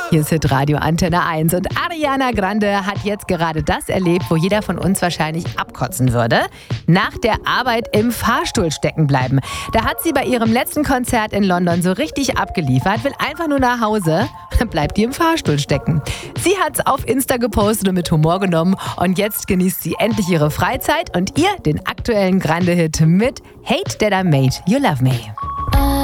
Hier ist Hitradio Antenne 1 und Ariana Grande hat jetzt gerade das erlebt, wo jeder von uns wahrscheinlich abkotzen würde. Nach der Arbeit im Fahrstuhl stecken bleiben. Da hat sie bei ihrem letzten Konzert in London so richtig abgeliefert, will einfach nur nach Hause, dann bleibt die im Fahrstuhl stecken. Sie hat's auf Insta gepostet und mit Humor genommen und jetzt genießt sie endlich ihre Freizeit und ihr den aktuellen Grande-Hit mit Hate That I Made You Love Me.